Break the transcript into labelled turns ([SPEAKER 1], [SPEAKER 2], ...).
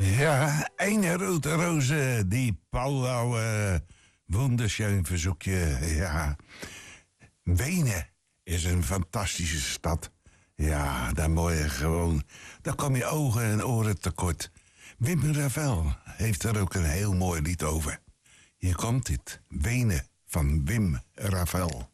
[SPEAKER 1] Ja, eine rote roze, die Pauw, wunderschön verzoekje. Ja, Wenen is een fantastische stad. Ja, daar moet je gewoon... Daar kom je ogen en oren tekort. Wim Ravel heeft er ook een heel mooi lied over. Hier komt dit, Wenen van Wim Ravel.